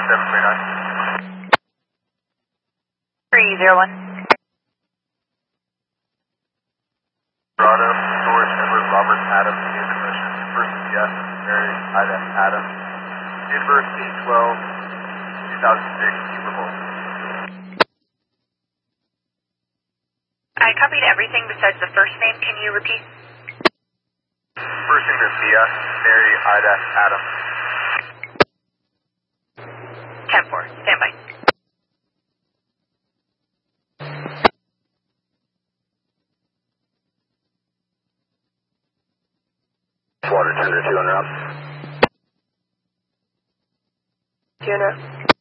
739. 301. Colorado, George Edward Robert Adams, David Mission. First is yes, Mary Ida Adams. Date of birth 8/12/2006, Super Bowl. I copied everything besides the first name. Can you repeat? First name is Mia, Mary Ida Adams. 10-4. Stand by. Water 202 en route. 2 en route.